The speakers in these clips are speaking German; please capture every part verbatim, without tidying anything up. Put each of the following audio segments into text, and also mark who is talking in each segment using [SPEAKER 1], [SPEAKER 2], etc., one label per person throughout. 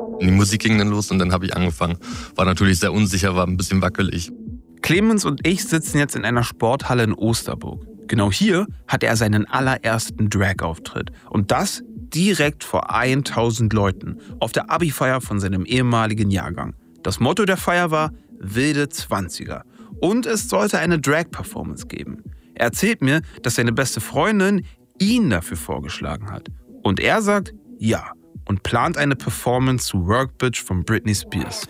[SPEAKER 1] Die Musik ging dann los und dann habe ich angefangen. War natürlich sehr unsicher, war ein bisschen wackelig.
[SPEAKER 2] Clemens und ich sitzen jetzt in einer Sporthalle in Osterburg. Genau hier hat er seinen allerersten Drag-Auftritt. Und das direkt vor tausend Leuten auf der Abi-Feier von seinem ehemaligen Jahrgang. Das Motto der Feier war wilde Zwanziger. Und es sollte eine Drag-Performance geben. Er erzählt mir, dass seine beste Freundin ihn dafür vorgeschlagen hat. Und er sagt ja und plant eine Performance zu Work Bitch von Britney Spears.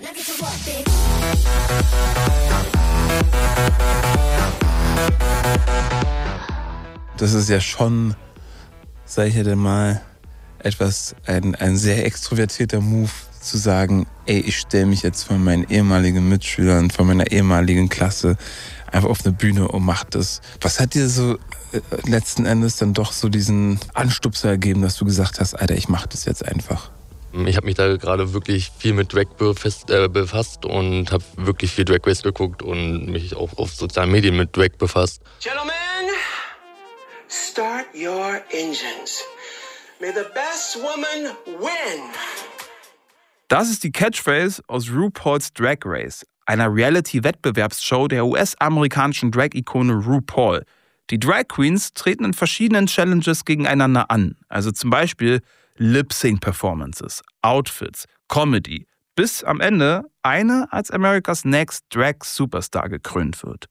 [SPEAKER 3] Das ist ja schon, sag ich ja dann mal, etwas, ein, ein sehr extrovertierter Move, zu sagen, ey, ich stelle mich jetzt von meinen ehemaligen Mitschülern, von meiner ehemaligen Klasse einfach auf eine Bühne und mach das. Was hat dir so äh, letzten Endes dann doch so diesen Anstupser ergeben, dass du gesagt hast, Alter, ich mach das jetzt einfach?
[SPEAKER 1] Ich habe mich da gerade wirklich viel mit Drag befasst, äh, befasst und habe wirklich viel Drag Race geguckt und mich auch auf sozialen Medien mit Drag befasst.
[SPEAKER 4] Gentlemen, start your engines. May the best woman win.
[SPEAKER 2] Das ist die Catchphrase aus RuPaul's Drag Race, einer Reality-Wettbewerbsshow der U S-amerikanischen Drag-Ikone RuPaul. Die Drag Queens treten in verschiedenen Challenges gegeneinander an, also zum Beispiel Lip-Sync-Performances, Outfits, Comedy, bis am Ende eine als America's Next Drag Superstar gekrönt wird.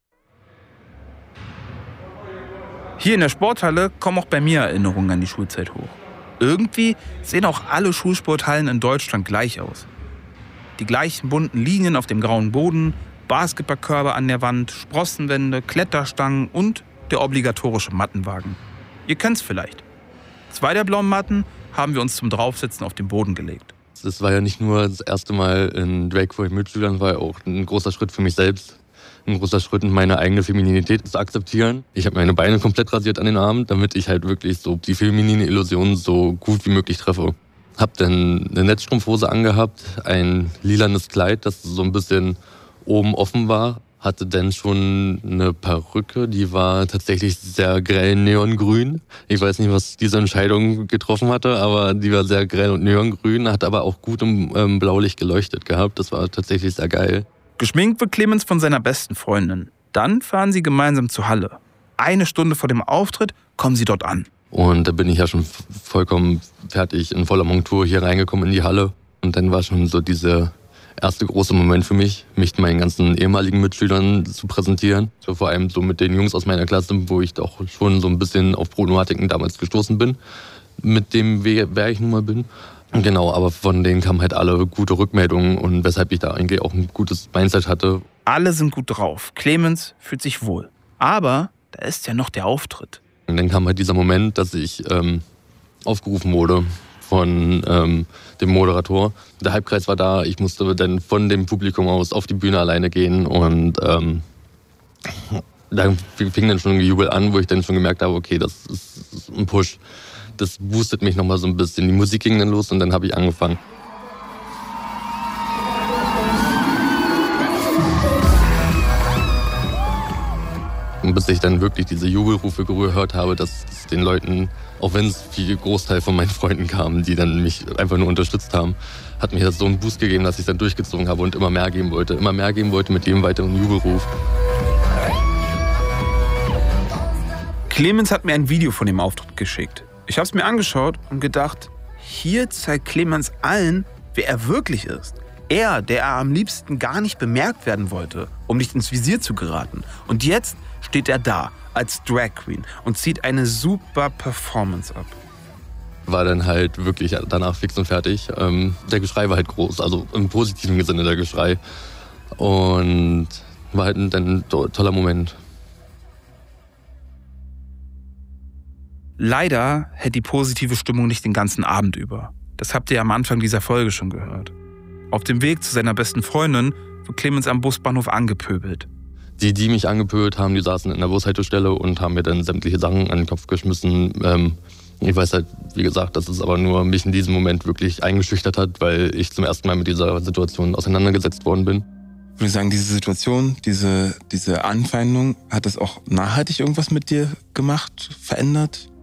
[SPEAKER 2] Hier in der Sporthalle kommen auch bei mir Erinnerungen an die Schulzeit hoch. Irgendwie sehen auch alle Schulsporthallen in Deutschland gleich aus. Die gleichen bunten Linien auf dem grauen Boden, Basketballkörbe an der Wand, Sprossenwände, Kletterstangen und der obligatorische Mattenwagen. Ihr kennt's vielleicht. Zwei der blauen Matten haben wir uns zum Draufsitzen auf den Boden gelegt.
[SPEAKER 1] Das war ja nicht nur das erste Mal in Drag vor den Mitschülern, war ja auch ein großer Schritt für mich selbst. Ein großer Schritt, meine eigene Femininität zu akzeptieren. Ich habe meine Beine komplett rasiert an den Armen, damit ich halt wirklich so die feminine Illusion so gut wie möglich treffe. Hab dann eine Netzstrumpfhose angehabt, ein lilanes Kleid, das so ein bisschen oben offen war. Hatte dann schon eine Perücke, die war tatsächlich sehr grell neongrün. Ich weiß nicht, was diese Entscheidung getroffen hatte, aber die war sehr grell und neongrün, hat aber auch gut im ähm, Blaulicht geleuchtet gehabt. Das war tatsächlich sehr geil.
[SPEAKER 2] Geschminkt wird Clemens von seiner besten Freundin. Dann fahren sie gemeinsam zur Halle. Eine Stunde vor dem Auftritt kommen sie dort an.
[SPEAKER 1] Und da bin ich ja schon vollkommen fertig, in voller Montur hier reingekommen in die Halle. Und dann war schon so dieser erste große Moment für mich, mich meinen ganzen ehemaligen Mitschülern zu präsentieren. So vor allem so mit den Jungs aus meiner Klasse, wo ich doch schon so ein bisschen auf Problematiken damals gestoßen bin, mit dem, wer ich nun mal bin. Genau, aber von denen kamen halt alle gute Rückmeldungen und weshalb ich da eigentlich auch ein gutes Mindset hatte.
[SPEAKER 2] Alle sind gut drauf. Clemens fühlt sich wohl. Aber da ist ja noch der Auftritt.
[SPEAKER 1] Und dann kam halt dieser Moment, dass ich ähm, aufgerufen wurde von ähm, dem Moderator. Der Halbkreis war da, ich musste dann von dem Publikum aus auf die Bühne alleine gehen und ähm, da fing dann schon ein Gejubel an, wo ich dann schon gemerkt habe, okay, das ist ein Push. Das boostet mich nochmal so ein bisschen. Die Musik ging dann los und dann habe ich angefangen. Und bis ich dann wirklich diese Jubelrufe gehört habe, dass es den Leuten, auch wenn es viel Großteil von meinen Freunden kamen, die dann mich einfach nur unterstützt haben, hat mir das so einen Boost gegeben, dass ich dann durchgezogen habe und immer mehr geben wollte. Immer mehr geben wollte mit jedem weiteren Jubelruf.
[SPEAKER 2] Clemens hat mir ein Video von dem Auftritt geschickt. Ich habe es mir angeschaut und gedacht, hier zeigt Clemens allen, wer er wirklich ist. Er, der er am liebsten gar nicht bemerkt werden wollte, um nicht ins Visier zu geraten. Und jetzt steht er da als Drag Queen und zieht eine super Performance ab.
[SPEAKER 1] War dann halt wirklich danach fix und fertig. Ähm, der Geschrei war halt groß, also im positiven Sinne der Geschrei. Und war halt ein, ein toller Moment.
[SPEAKER 2] Leider hält die positive Stimmung nicht den ganzen Abend über. Das habt ihr am Anfang dieser Folge schon gehört. Auf dem Weg zu seiner besten Freundin wird Clemens am Busbahnhof angepöbelt.
[SPEAKER 1] Die, die mich angepöbelt haben, die saßen in der Bushaltestelle und haben mir dann sämtliche Sachen an den Kopf geschmissen. Ähm, ich weiß halt, wie gesagt, dass es aber nur mich in diesem Moment wirklich eingeschüchtert hat, weil ich zum ersten Mal mit dieser Situation auseinandergesetzt worden bin.
[SPEAKER 3] Ich würde sagen, diese Situation, diese, diese Anfeindung, hat das auch nachhaltig irgendwas mit dir gemacht, verändert?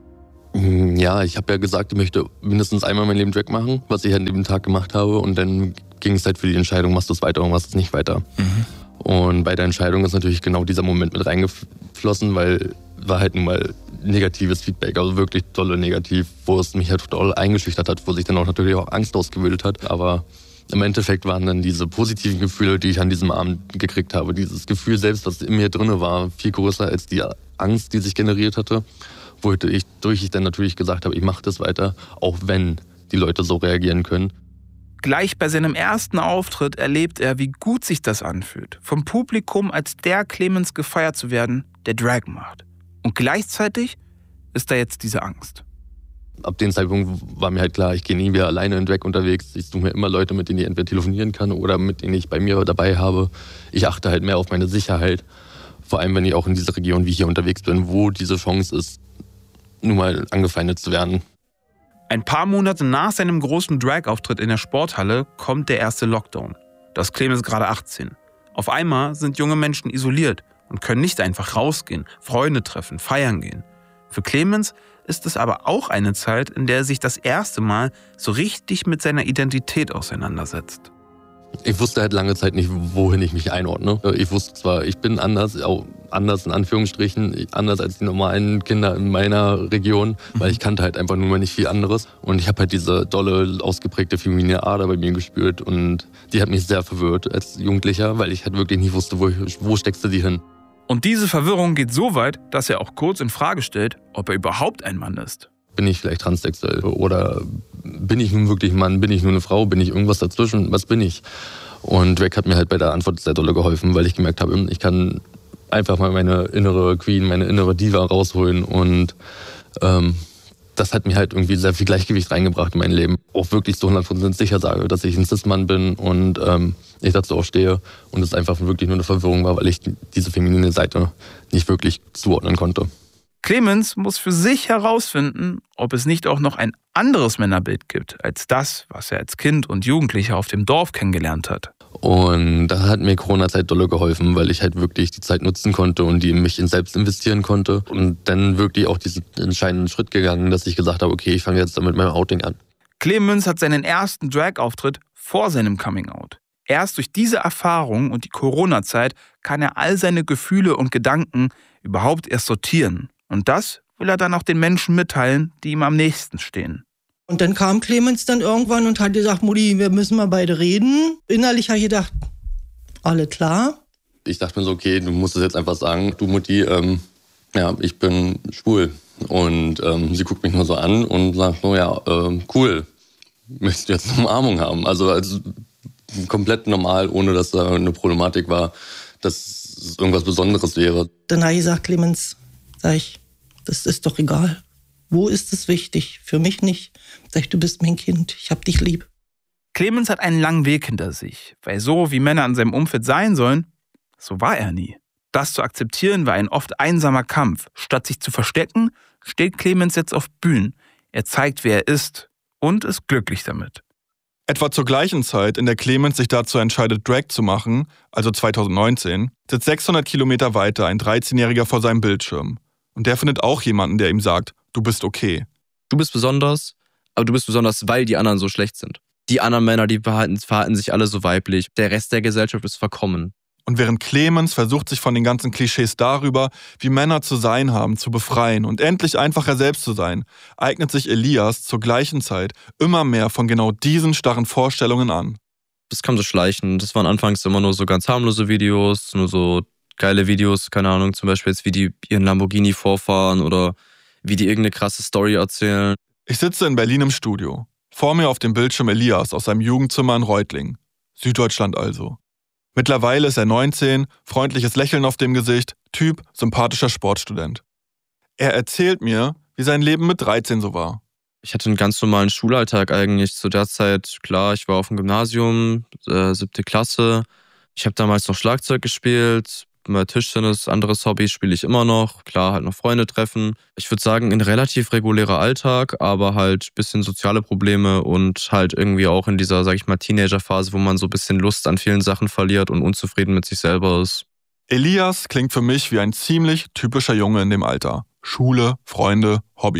[SPEAKER 1] Ja, ich habe ja gesagt, ich möchte mindestens einmal mein Leben Drag machen, was ich an dem Tag gemacht habe. Und dann ging es halt für die Entscheidung, machst du es weiter oder machst du es nicht weiter. Mhm. Und bei der Entscheidung ist natürlich genau dieser Moment mit reingeflossen, weil war halt nun mal negatives Feedback, also wirklich tolle negativ, wo es mich halt total eingeschüchtert hat, wo sich dann auch natürlich auch Angst ausgebildet hat. Aber im Endeffekt waren dann diese positiven Gefühle, die ich an diesem Abend gekriegt habe. Dieses Gefühl selbst, was in mir drin war, viel größer als die Angst, die sich generiert hatte. Wodurch ich dann natürlich gesagt habe, ich mache das weiter, auch wenn die Leute so reagieren können.
[SPEAKER 2] Gleich bei seinem ersten Auftritt erlebt er, wie gut sich das anfühlt, vom Publikum als der Clemens gefeiert zu werden, der Drag macht. Und gleichzeitig ist da jetzt diese Angst.
[SPEAKER 1] Ab dem Zeitpunkt war mir halt klar, ich gehe nie wieder alleine in Drag unterwegs. Ich suche mir immer Leute, mit denen ich entweder telefonieren kann oder mit denen ich bei mir dabei habe. Ich achte halt mehr auf meine Sicherheit. Vor allem, wenn ich auch in dieser Region wie hier unterwegs bin, wo diese Chance ist, nun mal angefeindet zu werden.
[SPEAKER 2] Ein paar Monate nach seinem großen Drag-Auftritt in der Sporthalle kommt der erste Lockdown. Da ist Clemens gerade achtzehn. Auf einmal sind junge Menschen isoliert und können nicht einfach rausgehen, Freunde treffen, feiern gehen. Für Clemens ist es aber auch eine Zeit, in der er sich das erste Mal so richtig mit seiner Identität auseinandersetzt.
[SPEAKER 1] Ich wusste halt lange Zeit nicht, wohin ich mich einordne. Ich wusste zwar, ich bin anders, auch anders in Anführungsstrichen, anders als die normalen Kinder in meiner Region, weil ich kannte halt einfach nur mal nicht viel anderes. Und ich habe halt diese dolle, ausgeprägte feminine Ader bei mir gespürt und die hat mich sehr verwirrt als Jugendlicher, weil ich halt wirklich nicht wusste, wo, ich, wo steckst du die hin.
[SPEAKER 2] Und diese Verwirrung geht so weit, dass er auch kurz in Frage stellt, ob er überhaupt ein Mann ist.
[SPEAKER 1] Bin ich vielleicht transsexuell oder bin ich nun wirklich ein Mann, bin ich nur eine Frau, bin ich irgendwas dazwischen, was bin ich? Und Drag hat mir halt bei der Antwort sehr dolle geholfen, weil ich gemerkt habe, ich kann einfach mal meine innere Queen, meine innere Diva rausholen und ähm, das hat mir halt irgendwie sehr viel Gleichgewicht reingebracht in mein Leben. Auch wirklich zu hundert Prozent sicher sage, dass ich ein Cis-Mann bin und ähm, ich dazu auch stehe und es einfach wirklich nur eine Verwirrung war, weil ich diese feminine Seite nicht wirklich zuordnen konnte.
[SPEAKER 2] Clemens muss für sich herausfinden, ob es nicht auch noch ein anderes Männerbild gibt, als das, was er als Kind und Jugendlicher auf dem Dorf kennengelernt hat.
[SPEAKER 1] Und da hat mir Corona-Zeit dolle geholfen, weil ich halt wirklich die Zeit nutzen konnte und die in mich selbst investieren konnte. Und dann wirklich auch diesen entscheidenden Schritt gegangen, dass ich gesagt habe, okay, ich fange jetzt mit meinem Outing an.
[SPEAKER 2] Clemens hat seinen ersten Drag-Auftritt vor seinem Coming-out. Erst durch diese Erfahrung und die Corona-Zeit kann er all seine Gefühle und Gedanken überhaupt erst sortieren. Und das will er dann auch den Menschen mitteilen, die ihm am nächsten stehen.
[SPEAKER 5] Und dann kam Clemens dann irgendwann und hat gesagt, Mutti, wir müssen mal beide reden. Innerlich habe ich gedacht, alle klar.
[SPEAKER 1] Ich dachte mir so, okay, du musst es jetzt einfach sagen, du Mutti, ähm, ja, ich bin schwul. Und ähm, sie guckt mich nur so an und sagt, oh ja, äh, cool, möchtest du jetzt eine Umarmung haben? Also, also komplett normal, ohne dass da eine Problematik war, dass es irgendwas Besonderes wäre.
[SPEAKER 5] Dann habe ich gesagt, Clemens, sag ich, das ist doch egal. Wo ist es wichtig? Für mich nicht. Sag ich, du bist mein Kind, ich hab dich lieb.
[SPEAKER 2] Clemens hat einen langen Weg hinter sich, weil so wie Männer in seinem Umfeld sein sollen, so war er nie. Das zu akzeptieren war ein oft einsamer Kampf. Statt sich zu verstecken, steht Clemens jetzt auf Bühnen. Er zeigt, wer er ist und ist glücklich damit.
[SPEAKER 6] Etwa zur gleichen Zeit, in der Clemens sich dazu entscheidet, Drag zu machen, also zweitausendneunzehn, sitzt sechshundert Kilometer weiter ein dreizehnjähriger vor seinem Bildschirm. Und der findet auch jemanden, der ihm sagt, du bist okay.
[SPEAKER 7] Du bist besonders, aber du bist besonders, weil die anderen so schlecht sind. Die anderen Männer, die verhalten, verhalten sich alle so weiblich. Der Rest der Gesellschaft ist verkommen.
[SPEAKER 6] Und während Clemens versucht, sich von den ganzen Klischees darüber, wie Männer zu sein haben, zu befreien und endlich einfach er selbst zu sein, eignet sich Elias zur gleichen Zeit immer mehr von genau diesen starren Vorstellungen an.
[SPEAKER 7] Das kam so schleichend. Das waren anfangs immer nur so ganz harmlose Videos, nur so geile Videos, keine Ahnung, zum Beispiel jetzt, wie die ihren Lamborghini vorfahren oder wie die irgendeine krasse Story erzählen.
[SPEAKER 6] Ich sitze in Berlin im Studio. Vor mir auf dem Bildschirm Elias aus seinem Jugendzimmer in Reutlingen. Süddeutschland also. Mittlerweile ist er neunzehn, freundliches Lächeln auf dem Gesicht, Typ, sympathischer Sportstudent. Er erzählt mir, wie sein Leben mit dreizehn so war.
[SPEAKER 7] Ich hatte einen ganz normalen Schulalltag eigentlich zu der Zeit. Klar, ich war auf dem Gymnasium, äh, siebte Klasse. Ich habe damals noch Schlagzeug gespielt. Mal Tischtennis, anderes Hobby spiele ich immer noch. Klar, halt noch Freunde treffen. Ich würde sagen, ein relativ regulärer Alltag, aber halt ein bisschen soziale Probleme und halt irgendwie auch in dieser, sag ich mal, Teenagerphase, wo man so ein bisschen Lust an vielen Sachen verliert und unzufrieden mit sich selber ist.
[SPEAKER 6] Elias klingt für mich wie ein ziemlich typischer Junge in dem Alter. Schule, Freunde, Hobbys.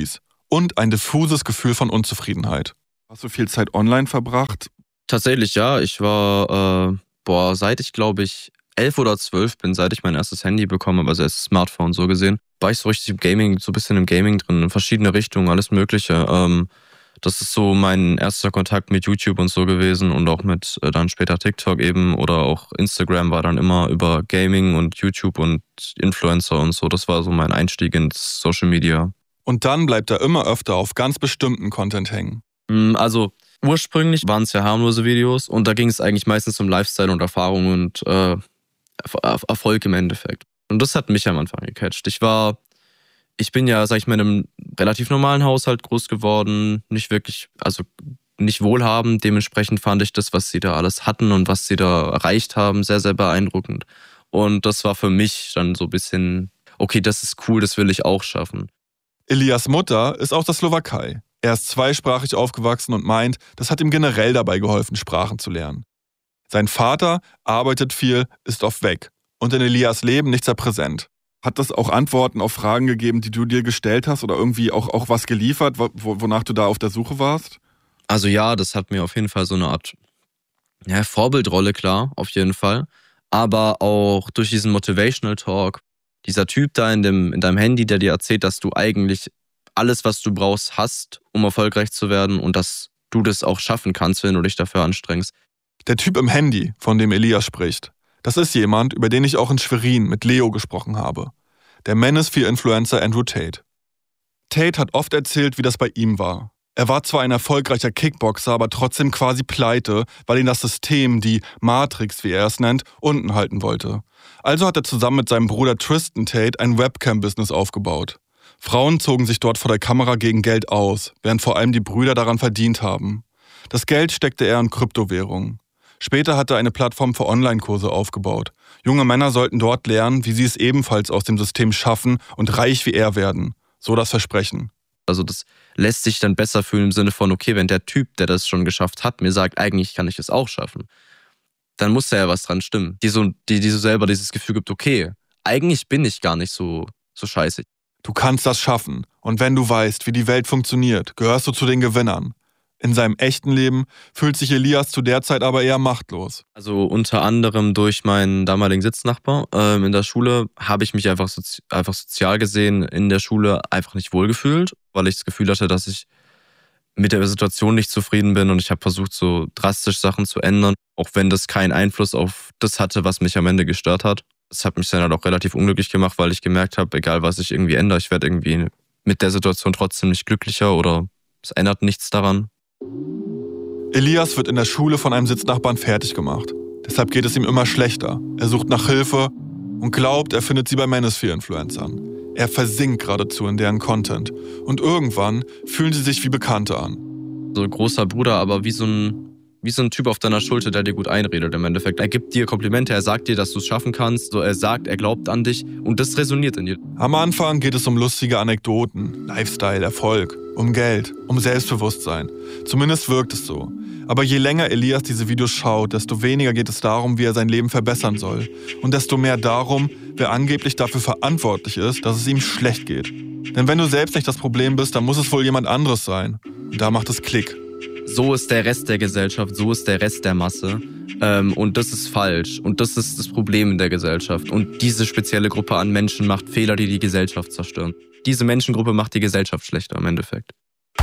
[SPEAKER 6] und ein diffuses Gefühl von Unzufriedenheit. Hast du viel Zeit online verbracht?
[SPEAKER 7] Tatsächlich, ja. Ich war, äh, boah, seit ich glaube ich elf oder zwölf bin, seit ich mein erstes Handy bekommen habe, also erstes Smartphone so gesehen, war ich so richtig im Gaming, so ein bisschen im Gaming drin, in verschiedene Richtungen, alles Mögliche. Ähm, das ist so mein erster Kontakt mit YouTube und so gewesen und auch mit äh, dann später TikTok eben oder auch Instagram war dann immer über Gaming und YouTube und Influencer und so. Das war so mein Einstieg ins Social Media.
[SPEAKER 6] Und dann bleibt er immer öfter auf ganz bestimmten Content hängen.
[SPEAKER 7] Also ursprünglich waren es ja harmlose Videos und da ging es eigentlich meistens um Lifestyle und Erfahrung und äh, Erfolg im Endeffekt. Und das hat mich am Anfang gecatcht. Ich war, ich bin ja, sag ich mal, in einem relativ normalen Haushalt groß geworden, nicht wirklich, also nicht wohlhabend. Dementsprechend fand ich das, was sie da alles hatten und was sie da erreicht haben, sehr, sehr beeindruckend. Und das war für mich dann so ein bisschen, okay, das ist cool, das will ich auch schaffen.
[SPEAKER 6] Elias Mutter ist aus der Slowakei. Er ist zweisprachig aufgewachsen und meint, das hat ihm generell dabei geholfen, Sprachen zu lernen. Sein Vater arbeitet viel, ist oft weg und in Elias Leben nicht sehr präsent. Hat das auch Antworten auf Fragen gegeben, die du dir gestellt hast oder irgendwie auch, auch was geliefert, wo, wonach du da auf der Suche warst?
[SPEAKER 7] Also ja, das hat mir auf jeden Fall so eine Art ja, Vorbildrolle, klar, auf jeden Fall. Aber auch durch diesen Motivational Talk, dieser Typ da in, dem, in deinem Handy, der dir erzählt, dass du eigentlich alles, was du brauchst, hast, um erfolgreich zu werden und dass du das auch schaffen kannst, wenn du dich dafür anstrengst.
[SPEAKER 6] Der Typ im Handy, von dem Elias spricht, das ist jemand, über den ich auch in Schwerin mit Leo gesprochen habe. Der Manosphere-Influencer Andrew Tate. Tate hat oft erzählt, wie das bei ihm war. Er war zwar ein erfolgreicher Kickboxer, aber trotzdem quasi pleite, weil ihn das System, die Matrix, wie er es nennt, unten halten wollte. Also hat er zusammen mit seinem Bruder Tristan Tate ein Webcam-Business aufgebaut. Frauen zogen sich dort vor der Kamera gegen Geld aus, während vor allem die Brüder daran verdient haben. Das Geld steckte er in Kryptowährungen. Später hat er eine Plattform für Online-Kurse aufgebaut. Junge Männer sollten dort lernen, wie sie es ebenfalls aus dem System schaffen und reich wie er werden. So das Versprechen.
[SPEAKER 7] Also das lässt sich dann besser fühlen im Sinne von, okay, wenn der Typ, der das schon geschafft hat, mir sagt, eigentlich kann ich es auch schaffen, dann muss da ja was dran stimmen. Die so, die, die so selber dieses Gefühl gibt, okay, eigentlich bin ich gar nicht so, so scheiße.
[SPEAKER 6] Du kannst das schaffen. Und wenn du weißt, wie die Welt funktioniert, gehörst du zu den Gewinnern. In seinem echten Leben fühlt sich Elias zu der Zeit aber eher machtlos.
[SPEAKER 7] Also unter anderem durch meinen damaligen Sitznachbar ähm, in der Schule habe ich mich einfach, sozi- einfach sozial gesehen in der Schule einfach nicht wohlgefühlt, weil ich das Gefühl hatte, dass ich mit der Situation nicht zufrieden bin und ich habe versucht, so drastisch Sachen zu ändern, auch wenn das keinen Einfluss auf das hatte, was mich am Ende gestört hat. Das hat mich dann halt auch relativ unglücklich gemacht, weil ich gemerkt habe, egal was ich irgendwie ändere, ich werde irgendwie mit der Situation trotzdem nicht glücklicher oder es ändert nichts daran.
[SPEAKER 6] Elias wird in der Schule von einem Sitznachbarn fertig gemacht. Deshalb geht es ihm immer schlechter. Er sucht nach Hilfe und glaubt, er findet sie bei Manosphere-Influencern. Er versinkt geradezu in deren Content. Und irgendwann fühlen sie sich wie Bekannte an.
[SPEAKER 7] So ein großer Bruder, aber wie so ein, wie so ein Typ auf deiner Schulter, der dir gut einredet im Endeffekt. Er gibt dir Komplimente, er sagt dir, dass du es schaffen kannst. So, er sagt, er glaubt an dich und das resoniert in dir.
[SPEAKER 6] Am Anfang geht es um lustige Anekdoten, Lifestyle, Erfolg, um Geld, um Selbstbewusstsein. Zumindest wirkt es so. Aber je länger Elias diese Videos schaut, desto weniger geht es darum, wie er sein Leben verbessern soll. Und desto mehr darum, wer angeblich dafür verantwortlich ist, dass es ihm schlecht geht. Denn wenn du selbst nicht das Problem bist, dann muss es wohl jemand anderes sein. Und da macht es Klick.
[SPEAKER 7] So ist der Rest der Gesellschaft, so ist der Rest der Masse. Ähm, und das ist falsch. Und das ist das Problem in der Gesellschaft. Und diese spezielle Gruppe an Menschen macht Fehler, die die Gesellschaft zerstören. Diese Menschengruppe macht die Gesellschaft schlechter im Endeffekt.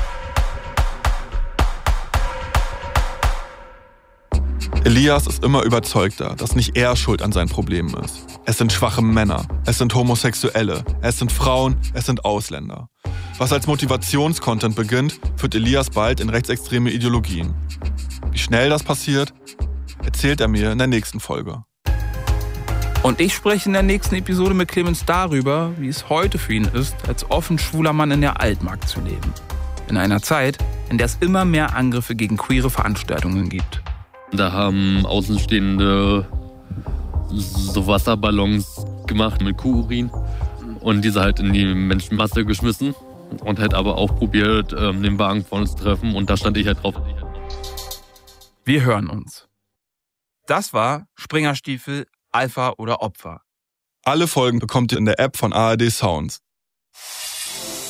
[SPEAKER 6] Elias ist immer überzeugter, dass nicht er schuld an seinen Problemen ist. Es sind schwache Männer, es sind Homosexuelle, es sind Frauen, es sind Ausländer. Was als Motivationscontent beginnt, führt Elias bald in rechtsextreme Ideologien. Wie schnell das passiert, erzählt er mir in der nächsten Folge.
[SPEAKER 2] Und ich spreche in der nächsten Episode mit Clemens darüber, wie es heute für ihn ist, als offen schwuler Mann in der Altmark zu leben. In einer Zeit, in der es immer mehr Angriffe gegen queere Veranstaltungen gibt.
[SPEAKER 1] Da haben Außenstehende so Wasserballons gemacht mit Kuhurin und diese halt in die Menschenmasse geschmissen und halt aber auch probiert, den Wagen vor uns zu treffen und da stand ich halt drauf.
[SPEAKER 2] Wir hören uns. Das war Springerstiefel, Alpha oder Opfer.
[SPEAKER 6] Alle Folgen bekommt ihr in der App von A R D Sounds.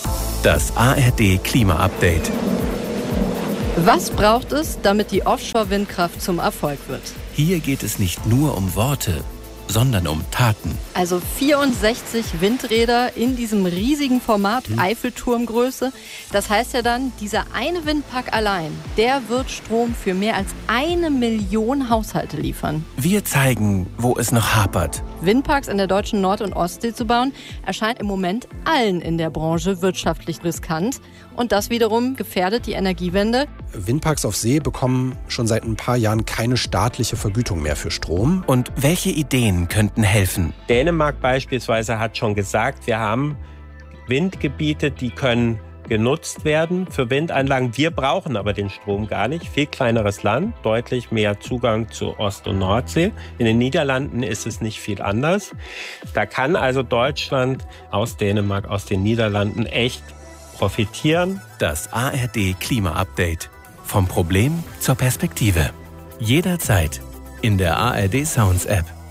[SPEAKER 8] Das A R D Klima-Update.
[SPEAKER 9] Was braucht es, damit die Offshore-Windkraft zum Erfolg wird?
[SPEAKER 8] Hier geht es nicht nur um Worte, sondern um Taten.
[SPEAKER 9] Also vierundsechzig Windräder in diesem riesigen Format,
[SPEAKER 8] Hm.
[SPEAKER 9] Eiffelturmgröße. Das heißt ja dann, dieser eine Windpark allein, der wird Strom für mehr als eine Million Haushalte liefern.
[SPEAKER 8] Wir zeigen, wo es noch hapert.
[SPEAKER 9] Windparks in der deutschen Nord- und Ostsee zu bauen, erscheint im Moment allen in der Branche wirtschaftlich riskant. Und das wiederum gefährdet die Energiewende.
[SPEAKER 10] Windparks auf See bekommen schon seit ein paar Jahren keine staatliche Vergütung mehr für Strom.
[SPEAKER 8] Und welche Ideen könnten helfen?
[SPEAKER 11] Dänemark beispielsweise hat schon gesagt, wir haben Windgebiete, die können genutzt werden für Windanlagen. Wir brauchen aber den Strom gar nicht. Viel kleineres Land, deutlich mehr Zugang zu Ost- und Nordsee. In den Niederlanden ist es nicht viel anders. Da kann also Deutschland aus Dänemark, aus den Niederlanden echt profitieren.
[SPEAKER 8] Das A R D Klima-Update. Vom Problem zur Perspektive. Jederzeit in der A R D Sounds App.